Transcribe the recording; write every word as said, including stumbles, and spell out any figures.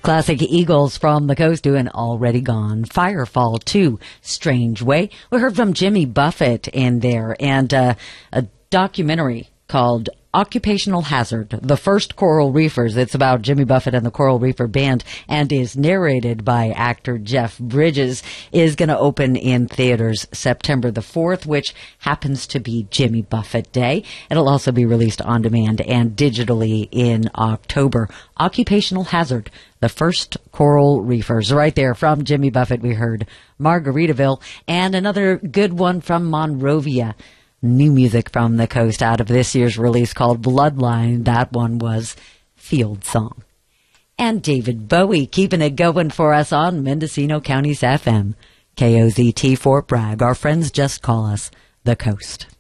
Classic Eagles from the Coast doing Already Gone. Firefall two, Strange Way. We heard from Jimmy Buffett in there, and uh, a documentary called Occupational Hazard, The First Coral Reefers. It's about Jimmy Buffett and the Coral Reefer Band and is narrated by actor Jeff Bridges, is going to open in theaters September the fourth, which happens to be Jimmy Buffett Day. It'll also be released on demand and digitally in October. Occupational Hazard, The First Coral Reefers. Right there from Jimmy Buffett, we heard Margaritaville, and another good one from Monrovia. New music from the coast out of this year's release called Bloodline. That one was Field Song. And David Bowie keeping it going for us on Mendocino County's F M. K O Z T Fort Bragg. Our friends just call us the Coast.